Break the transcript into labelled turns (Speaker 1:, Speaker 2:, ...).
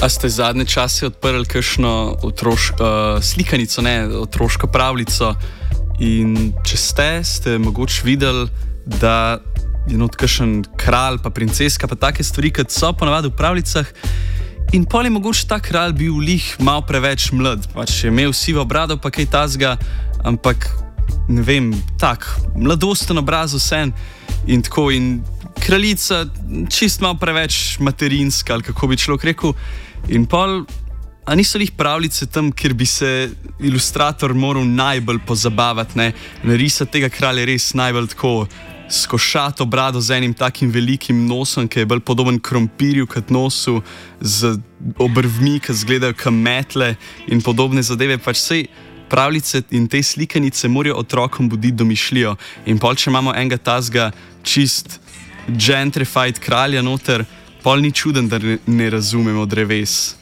Speaker 1: A ste zadnje čase odprli kakšno slikanico, ne, otroško pravljico? In če ste mogoče videli, da je not kakšen kralj, pa princeska, pa take stvari, kot so ponavadi v pravljicah. In pol je mogoče ta kralj bil lih malo preveč mlad, pač je imel sivo brado, pa kaj tazga, ampak ne vem, tak, mladosten obraz vsem in tako. In kraljica čist malo preveč materinska, ali kako bi človek rekel. In pol, a niso lih pravljice tam, kjer bi se ilustrator moral najbolj pozabavati, ne? Narisati tega kralja res najbolj tako s košato brado, z enim takim velikim nosom, ki je bolj podoben krompirju kot nosu, z obrvmi, ki izgledajo kot metle in podobne zadeve. Pač sej pravljice in te slikanice morajo otrokom buditi domišljijo. In pol, če imamo enega tazga čist gentrified kralja noter, pol ni čuden, da ne razumemo dreves.